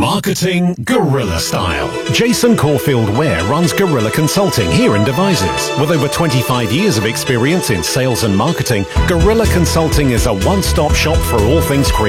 Marketing Guerrilla Style. Jason Caulfield Ware runs Guerrilla Consulting here in Devizes. With over 25 years of experience in sales and marketing, Guerrilla Consulting is a one-stop shop for all things creative.